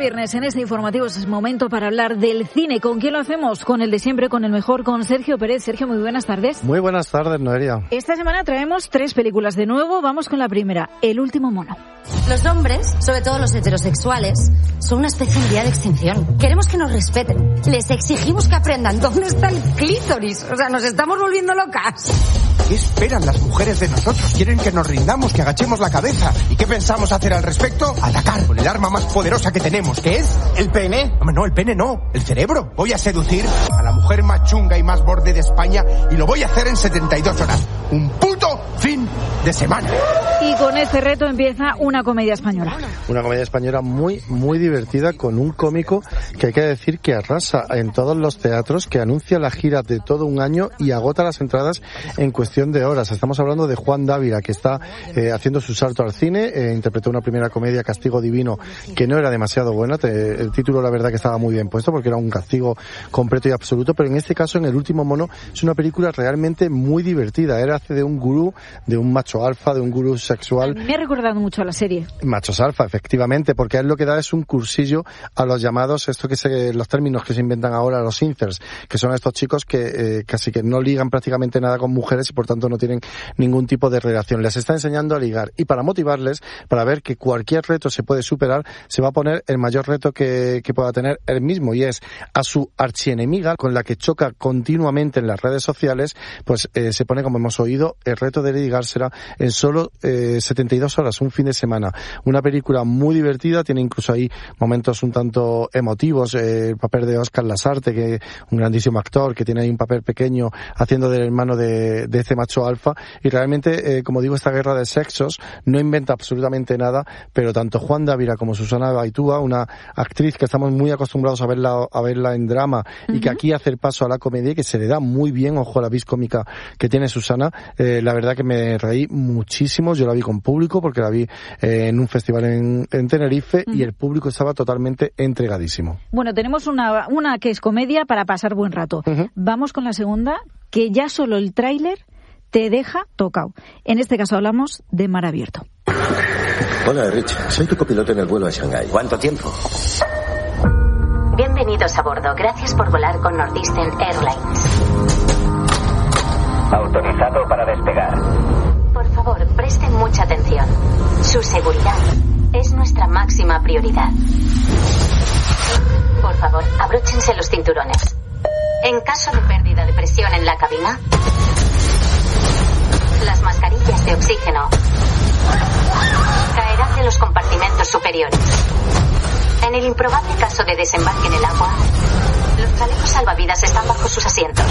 viernes en este informativo es momento para hablar del cine. ¿Con quién lo hacemos? Con el de siempre, con el mejor, con Sergio Pérez. Sergio, muy buenas tardes. Muy buenas tardes, Noelia. Esta semana traemos 3 películas de nuevo. Vamos con la primera, El último mono. Los hombres, sobre todo los heterosexuales, son una especie en vía de extinción. Queremos que nos respeten. Les exigimos que aprendan dónde está el clítoris. O sea, nos estamos volviendo locas. ¿Qué esperan las mujeres de nosotros? Quieren que nos rindamos, que agachemos la cabeza. ¿Y qué pensamos hacer al respecto? Atacar con el arma más poderosa que tenemos, ¿qué es? ¿El pene? No, el pene no, el cerebro. Voy a seducir a la mujer más chunga y más borde de España y lo voy a hacer en 72 horas. Un puto fin de semana. Y con este reto empieza una comedia española. Una comedia española muy, muy divertida, con un cómico que hay que decir que arrasa en todos los teatros, que anuncia la gira de todo un año y agota las entradas en cuestión de horas. Estamos hablando de Juan Dávila, que está haciendo su salto al cine. Interpretó una primera comedia, Castigo Divino, que no era demasiado buena. El título, la verdad, que estaba muy bien puesto, porque era un castigo completo y absoluto. Pero en este caso, en El último mono, es una película realmente muy divertida. Él hace de un gurú, de un macho alfa, de un gurú sexual. A mí me ha recordado mucho a la serie. Machos alfa, efectivamente, porque él lo que da es un cursillo a los llamados, los términos que se inventan ahora, los incels, que son estos chicos que casi que no ligan prácticamente nada con mujeres y por tanto no tienen ningún tipo de relación. Les está enseñando a ligar, y para motivarles, para ver que cualquier reto se puede superar, se va a poner el mayor reto que pueda tener él mismo, y es a su archienemiga, con la que choca continuamente en las redes sociales, pues se pone, como hemos oído, el reto de ligársela en solo 72 horas, un fin de semana. Una película muy divertida, tiene incluso ahí momentos un tanto emotivos, el papel de Óscar Lasarte, que es un grandísimo actor, que tiene ahí un papel pequeño haciendo del hermano de este macho alfa, y realmente, como digo, esta guerra de sexos no inventa absolutamente nada, pero tanto Juan Dávila como Susana Baitúa, una actriz que estamos muy acostumbrados a verla en drama, y que aquí hace el paso a la comedia, que se le da muy bien, ojo a la vis cómica que tiene Susana. La verdad que me reí muchísimo. Yo la vi con público, porque la vi en un festival en Tenerife, y el público estaba totalmente entregadísimo. Bueno, tenemos una que es comedia para pasar buen rato. Vamos con la segunda, que ya solo el tráiler te deja tocado. En este caso hablamos de Mar Abierto. Hola, Rich. Soy tu copiloto en el vuelo a Shanghái. ¿Cuánto tiempo? Bienvenidos a bordo. Gracias por volar con Northeastern Airlines. Autorizado para despegar. Por favor, presten mucha atención. Su seguridad es nuestra máxima prioridad. Por favor, abróchense los cinturones. En caso de pérdida de presión en la cabina, las mascarillas de oxígeno caerán de los compartimentos superiores. En el improbable caso de desembarque en el agua, los chalecos salvavidas están bajo sus asientos.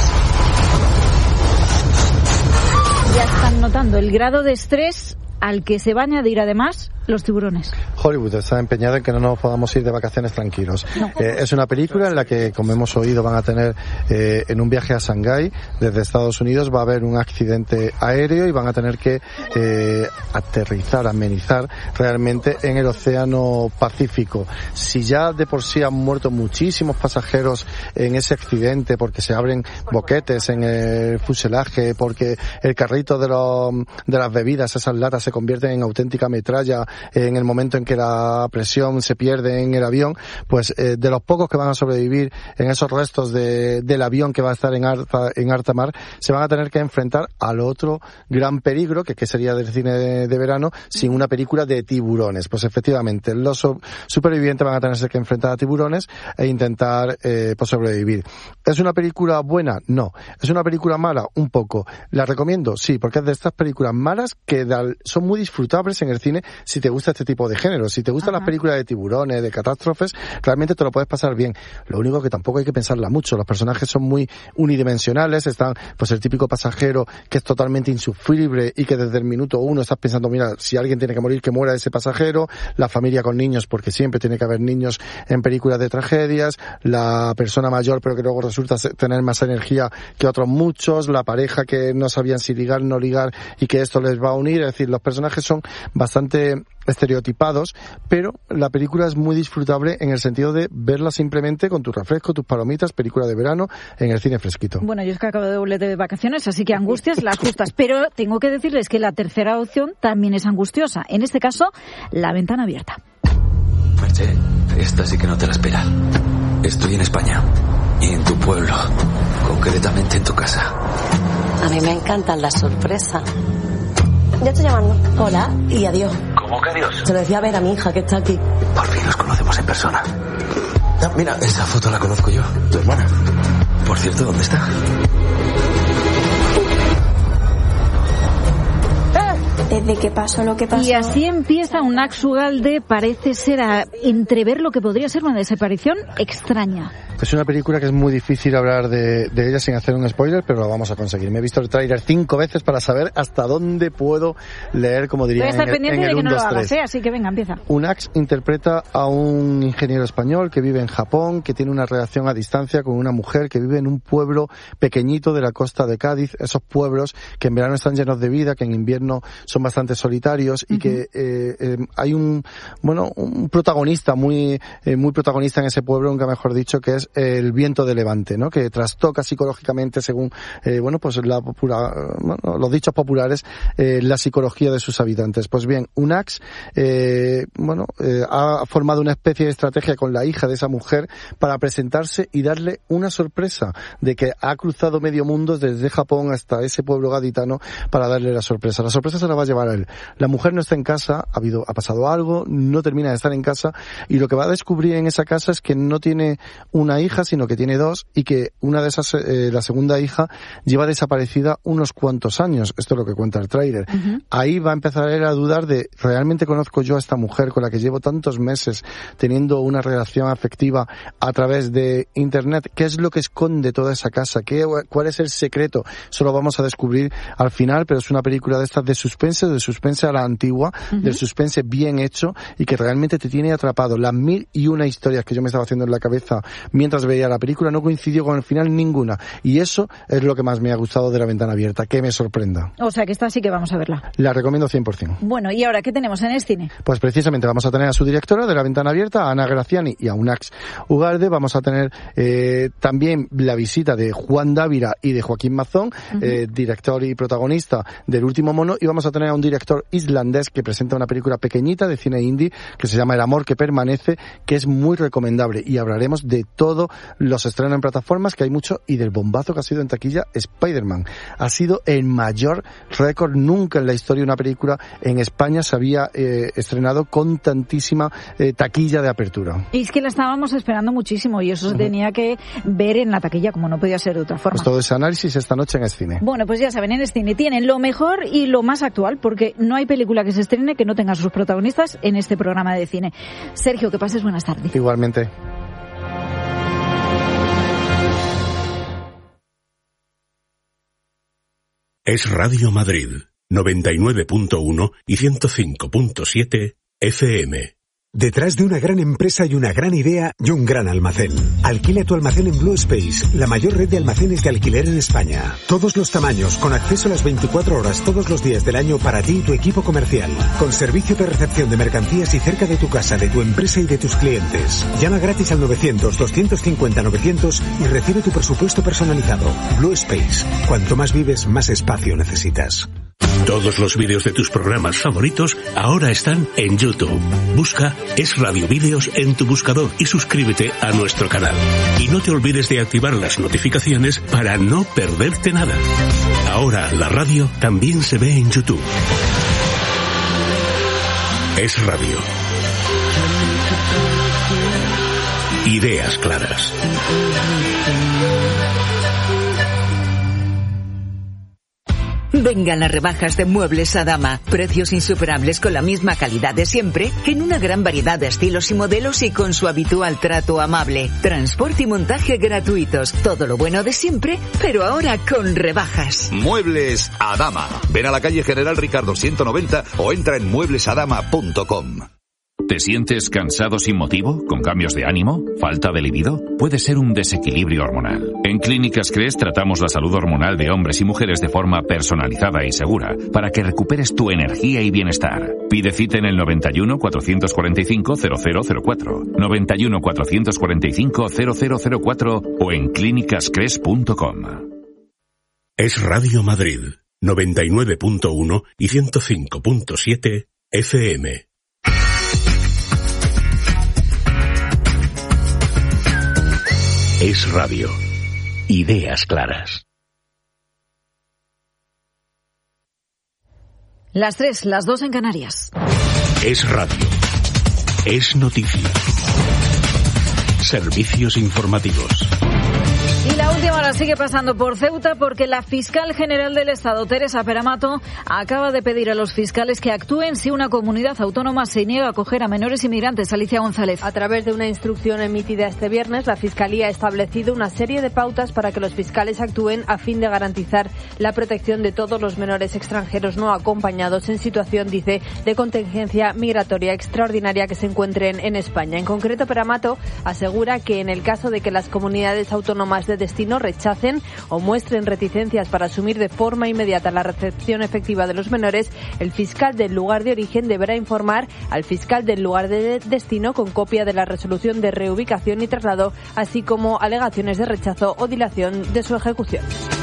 Ya están notando el grado de estrés al que se va a añadir además los tiburones. Hollywood está empeñado en que no nos podamos ir de vacaciones tranquilos. No. Es una película en la que, como hemos oído, van a tener en un viaje a Shanghái desde Estados Unidos, va a haber un accidente aéreo y van a tener que amenizar realmente en el Océano Pacífico. Si ya de por sí han muerto muchísimos pasajeros en ese accidente, porque se abren boquetes en el fuselaje, porque el carrito de las bebidas, esas latas, se convierten en auténtica metralla en el momento en que la presión se pierde en el avión, pues de los pocos que van a sobrevivir en esos restos del avión que va a estar en alta mar, se van a tener que enfrentar al otro gran peligro, que sería del cine de verano, sin una película de tiburones. Pues efectivamente, los supervivientes van a tenerse que enfrentar a tiburones e intentar pues sobrevivir. ¿Es una película buena? No. ¿Es una película mala? Un poco. ¿La recomiendo? Sí, porque es de estas películas malas que son muy disfrutables en el cine si te gusta este tipo de género. Si te gustan las películas de tiburones, de catástrofes, realmente te lo puedes pasar bien. Lo único que tampoco hay que pensarla mucho. Los personajes son muy unidimensionales. Están, pues, el típico pasajero que es totalmente insufrible y que desde el minuto 1 estás pensando, mira, si alguien tiene que morir, que muera ese pasajero. La familia con niños, porque siempre tiene que haber niños en películas de tragedias. La persona mayor, pero que luego resulta tener más energía que otros muchos. La pareja que no sabían si ligar, no ligar, y que esto les va a unir. Es decir, los personajes son bastante estereotipados, pero la película es muy disfrutable en el sentido de verla simplemente con tu refresco, tus palomitas, película de verano en el cine fresquito. Bueno, yo es que acabo de volver de vacaciones, así que angustias las justas, pero tengo que decirles que la tercera opción también es angustiosa. En este caso, La ventana abierta. Merche, Esta sí que no te la espera. Estoy en España. Y en tu pueblo. Concretamente en tu casa. A mí me encantan las sorpresas. Ya estoy llamando. Hola y adiós. ¿Cómo que adiós? Se lo decía a ver a mi hija que está aquí. Por fin nos conocemos en persona. Ah, mira, esa foto la conozco yo. Tu hermana. Por cierto, ¿dónde está? Desde que pasó lo que pasó. Y así empieza Unax Ugalde. Parece ser a entrever lo que podría ser una desaparición extraña. Es una película que es muy difícil hablar de ella sin hacer un spoiler, pero lo vamos a conseguir. Me he visto el tráiler 5 veces para saber hasta dónde puedo leer, como diría Voy a estar pendiente de que no lo hagas, así que venga, empieza. Unax interpreta a un ingeniero español que vive en Japón, que tiene una relación a distancia con una mujer que vive en un pueblo pequeñito de la costa de Cádiz, esos pueblos que en verano están llenos de vida, que en invierno son bastante solitarios y que hay un protagonista muy protagonista en ese pueblo, nunca mejor dicho, que es el viento de levante, ¿no? Que trastoca psicológicamente, según los dichos populares, la psicología de sus habitantes. Pues bien, Unax ha formado una especie de estrategia con la hija de esa mujer para presentarse y darle una sorpresa de que ha cruzado medio mundo desde Japón hasta ese pueblo gaditano para darle la sorpresa. La sorpresa se la va a llevar a él. La mujer no está en casa, ha pasado algo, no termina de estar en casa, y lo que va a descubrir en esa casa es que no tiene una hija, sino que tiene dos, y que una de esas, la segunda hija, lleva desaparecida unos cuantos años. Esto es lo que cuenta el tráiler. Ahí va a empezar él a dudar de, ¿realmente conozco yo a esta mujer con la que llevo tantos meses teniendo una relación afectiva a través de internet? ¿Qué es lo que esconde toda esa casa? ¿Cuál es el secreto? Eso lo vamos a descubrir al final, pero es una película de estas de suspense a la antigua, del suspense bien hecho, y que realmente te tiene atrapado. Las 1001 historias que yo me estaba haciendo en la cabeza mientras veía la película no coincidió con el final ninguna, y eso es lo que más me ha gustado de La Ventana Abierta, que me sorprenda. O sea que esta sí que vamos a verla. La recomiendo 100%. Bueno, ¿y ahora qué tenemos en el cine? Pues precisamente vamos a tener a su directora de La Ventana Abierta, a Ana Graciani, y a Unax Ugalde. Vamos a tener también la visita de Juan Dávila y de Joaquín Mazón, director y protagonista del Último Mono, y vamos a tener a un director islandés que presenta una película pequeñita de cine indie que se llama El amor que permanece, que es muy recomendable, y hablaremos de todos los estrenos en plataformas, que hay mucho, y del bombazo que ha sido en taquilla Spider-Man. Ha sido el mayor récord. Nunca en la historia de una película en España se había estrenado con tantísima taquilla de apertura. Y es que la estábamos esperando muchísimo, y eso se tenía que ver en la taquilla, como no podía ser de otra forma. Pues todo ese análisis esta noche en Escine. Bueno, pues ya saben, en Escine tienen lo mejor y lo más actual, porque no hay película que se estrene que no tenga sus protagonistas en este programa de cine. Sergio, que pases buenas tardes. Igualmente. Es Radio Madrid, 99.1 y 105.7 FM. Detrás de una gran empresa hay una gran idea y un gran almacén. Alquila tu almacén en Blue Space, la mayor red de almacenes de alquiler en España. Todos los tamaños, con acceso a las 24 horas todos los días del año para ti y tu equipo comercial. Con servicio de recepción de mercancías y cerca de tu casa, de tu empresa y de tus clientes. Llama gratis al 900-250-900 y recibe tu presupuesto personalizado. Blue Space. Cuanto más vives, más espacio necesitas. Todos los vídeos de tus programas favoritos ahora están en YouTube. Busca Es Radio Vídeos en tu buscador y suscríbete a nuestro canal. Y no te olvides de activar las notificaciones para no perderte nada. Ahora la radio también se ve en YouTube. Es Radio. Ideas claras. Vengan las rebajas de Muebles Adama. Precios insuperables con la misma calidad de siempre, en una gran variedad de estilos y modelos y con su habitual trato amable. Transporte y montaje gratuitos. Todo lo bueno de siempre, pero ahora con rebajas. Muebles Adama. Ven a la calle General Ricardo 190 o entra en mueblesadama.com. ¿Te sientes cansado sin motivo? ¿Con cambios de ánimo? ¿Falta de libido? Puede ser un desequilibrio hormonal. En Clínicas Cres tratamos la salud hormonal de hombres y mujeres de forma personalizada y segura para que recuperes tu energía y bienestar. Pide cita en el 91 445 0004, 91 445 0004 o en clínicascres.com. Es Radio Madrid, 99.1 y 105.7 FM. Es Radio. Ideas claras. Las 3, las 2 en Canarias. Es Radio. Es noticia. Servicios informativos. Y la última hora sigue pasando por Ceuta porque la fiscal general del Estado, Teresa Peramato, acaba de pedir a los fiscales que actúen si una comunidad autónoma se niega a acoger a menores inmigrantes. Alicia González. A través de una instrucción emitida este viernes, la Fiscalía ha establecido una serie de pautas para que los fiscales actúen a fin de garantizar la protección de todos los menores extranjeros no acompañados en situación, dice, de contingencia migratoria extraordinaria que se encuentren en España. En concreto, Peramato asegura que en el caso de que las comunidades autónomas de destino rechacen o muestren reticencias para asumir de forma inmediata la recepción efectiva de los menores, el fiscal del lugar de origen deberá informar al fiscal del lugar de destino con copia de la resolución de reubicación y traslado, así como alegaciones de rechazo o dilación de su ejecución.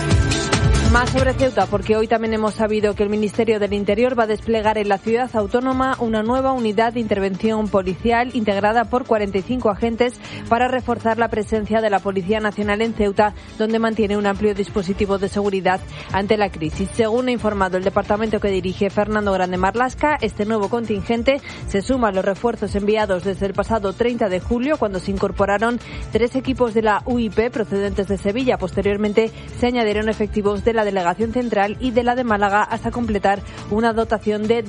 Más sobre Ceuta, porque hoy también hemos sabido que el Ministerio del Interior va a desplegar en la ciudad autónoma una nueva unidad de intervención policial integrada por 45 agentes para reforzar la presencia de la Policía Nacional en Ceuta, donde mantiene un amplio dispositivo de seguridad ante la crisis. Según ha informado el departamento que dirige Fernando Grande Marlasca, este nuevo contingente se suma a los refuerzos enviados desde el pasado 30 de julio, cuando se incorporaron 3 equipos de la UIP procedentes de Sevilla. Posteriormente se añadieron efectivos de la Delegación Central y de la de Málaga hasta completar una dotación de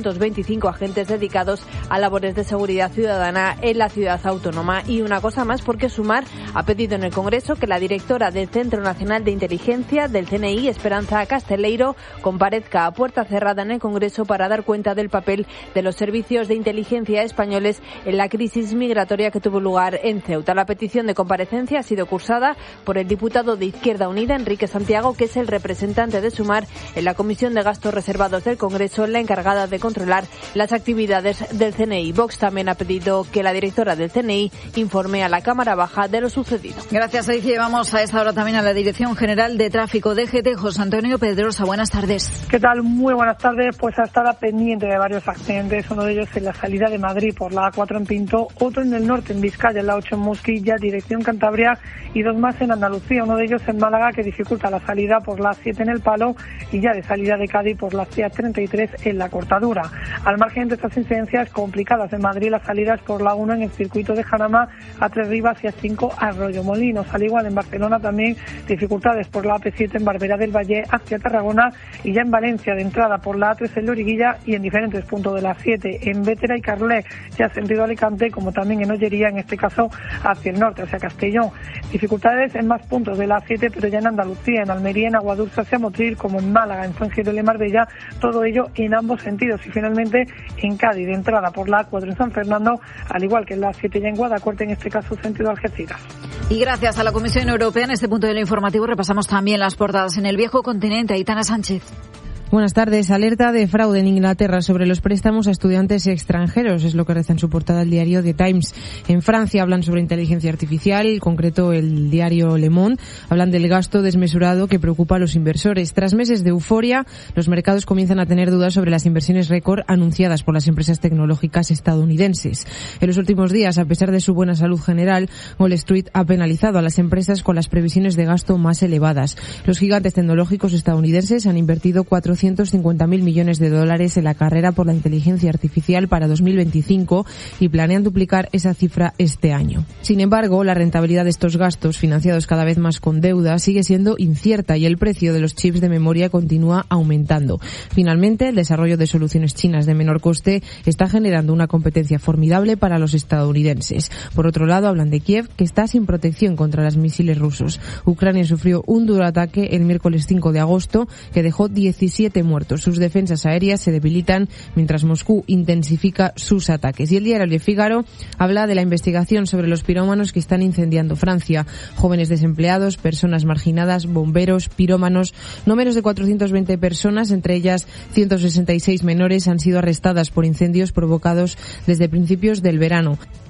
225 agentes dedicados a labores de seguridad ciudadana en la ciudad autónoma. Y una cosa más, porque Sumar ha pedido en el Congreso que la directora del Centro Nacional de Inteligencia del CNI, Esperanza Casteleiro, comparezca a puerta cerrada en el Congreso para dar cuenta del papel de los servicios de inteligencia españoles en la crisis migratoria que tuvo lugar en Ceuta. La petición de comparecencia ha sido cursada por el diputado de Izquierda Unida, Enrique Santiago, que es el representante de Sumar en la Comisión de Gastos Reservados del Congreso, la encargada de controlar las actividades del CNI. Vox también ha pedido que la directora del CNI informe a la Cámara Baja de lo sucedido. Gracias, Alicia. Llevamos a esta hora también a la Dirección General de Tráfico DGT, José Antonio Pedrosa. Buenas tardes. ¿Qué tal? Muy buenas tardes. Pues hasta ahora pendiente de varios accidentes, uno de ellos en la salida de Madrid por la A4 en Pinto, otro en el norte en Vizcaya, en la 8 en Mosquilla, dirección Cantabria, y 2 más en Andalucía, uno de ellos en Málaga, que dificulta la salida por la 7 en El Palo, y ya de salida de Cádiz por la C33 en la Cortadura. Al margen de estas incidencias complicadas en Madrid, las salidas por la 1 en el circuito de Jarama, A3 Rivas y A5 Arroyomolinos. Al igual en Barcelona también dificultades por la AP7 en Barberá del Valle hacia Tarragona, y ya en Valencia de entrada por la A3 en Loriguilla, y en diferentes puntos de la 7 en Bétera y Carlet, ya sentido Alicante, como también en Ollería, en este caso hacia el norte, hacia Castellón. Dificultades en más puntos de la 7, pero ya en Andalucía, en Almería, en Aguadulce hacia Motril, como en Málaga, en Fuengirola y Marbella, todo ello en ambos sentidos. Y finalmente en Cádiz, de entrada por la A4 en San Fernando, al igual que en la 7 ya en Guadacorte, en este caso sentido Algeciras. Y gracias a la Comisión Europea, en este punto del informativo repasamos también las portadas en el viejo continente. Aitana Sánchez. Buenas tardes. Alerta de fraude en Inglaterra sobre los préstamos a estudiantes extranjeros. Es lo que reza en su portada el diario The Times. En Francia hablan sobre inteligencia artificial, en concreto el diario Le Monde. Hablan del gasto desmesurado que preocupa a los inversores. Tras meses de euforia, los mercados comienzan a tener dudas sobre las inversiones récord anunciadas por las empresas tecnológicas estadounidenses. En los últimos días, a pesar de su buena salud general, Wall Street ha penalizado a las empresas con las previsiones de gasto más elevadas. Los gigantes tecnológicos estadounidenses han invertido 450.000 millones de dólares en la carrera por la inteligencia artificial para 2025 y planean duplicar esa cifra este año. Sin embargo, la rentabilidad de estos gastos, financiados cada vez más con deuda, sigue siendo incierta y el precio de los chips de memoria continúa aumentando. Finalmente, el desarrollo de soluciones chinas de menor coste está generando una competencia formidable para los estadounidenses. Por otro lado, hablan de Kiev, que está sin protección contra los misiles rusos. Ucrania sufrió un duro ataque el miércoles 5 de agosto que dejó 17 muertos. Sus defensas aéreas se debilitan mientras Moscú intensifica sus ataques. Y el diario Le Figaro habla de la investigación sobre los pirómanos que están incendiando Francia. Jóvenes desempleados, personas marginadas, bomberos, pirómanos. No menos de 420 personas, entre ellas 166 menores, han sido arrestadas por incendios provocados desde principios del verano.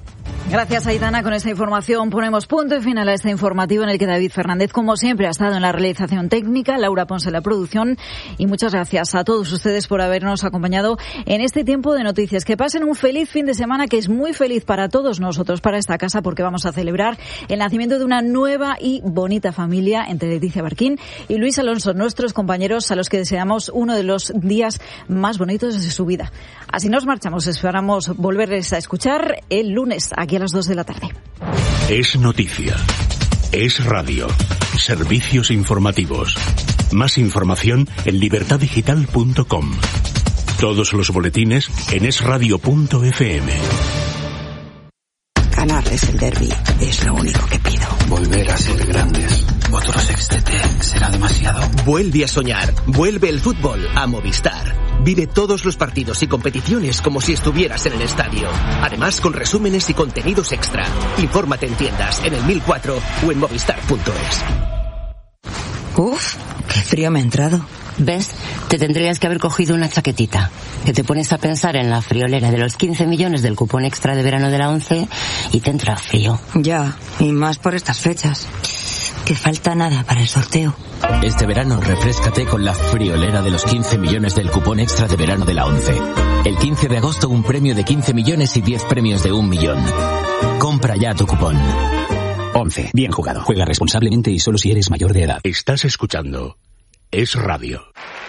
Gracias, Aitana. Con esta información ponemos punto y final a este informativo en el que David Fernández, como siempre, ha estado en la realización técnica, Laura Ponce en la producción, y muchas gracias a todos ustedes por habernos acompañado en este tiempo de noticias. Que pasen un feliz fin de semana, que es muy feliz para todos nosotros, para esta casa, porque vamos a celebrar el nacimiento de una nueva y bonita familia entre Leticia Barquín y Luis Alonso, nuestros compañeros a los que deseamos uno de los días más bonitos de su vida. Así nos marchamos. Esperamos volverles a escuchar el lunes aquí a las 2 de la tarde. Es noticia. Es radio. Servicios informativos. Más información en libertaddigital.com. Todos los boletines en esradio.fm. Ganarles el derbi es lo único que pido. Volver a ser grandes. Otro sextete será demasiado. Vuelve a soñar. Vuelve el fútbol a Movistar. Vive todos los partidos y competiciones como si estuvieras en el estadio. Además, con resúmenes y contenidos extra. Infórmate en tiendas, en el 1004 o en movistar.es. Uf, qué frío me ha entrado. ¿Ves? Te tendrías que haber cogido una chaquetita. Que te pones a pensar en la friolera de los 15 millones del cupón extra de verano de la 11 y te entra frío. Ya, y más por estas fechas. Que falta nada para el sorteo. Este verano refréscate con la friolera de los 15 millones del cupón extra de verano de la 11. El 15 de agosto un premio de 15 millones y 10 premios de 1 millón. Compra ya tu cupón. 11. Bien jugado. Juega responsablemente y solo si eres mayor de edad. Estás escuchando Es Radio.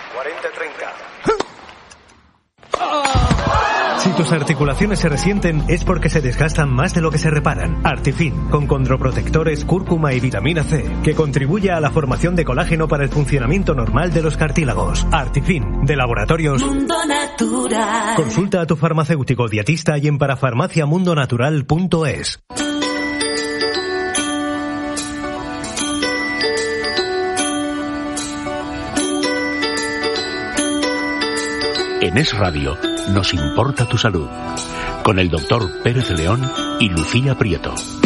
40-30. Si tus articulaciones se resienten es porque se desgastan más de lo que se reparan. Artifin, con condroprotectores, cúrcuma y vitamina C, que contribuye a la formación de colágeno para el funcionamiento normal de los cartílagos. Artifin, de Laboratorios Mundo Natural. Consulta a tu farmacéutico dietista y en parafarmaciamundonatural.es. En Es Radio nos importa tu salud, con el doctor Pérez León y Lucía Prieto.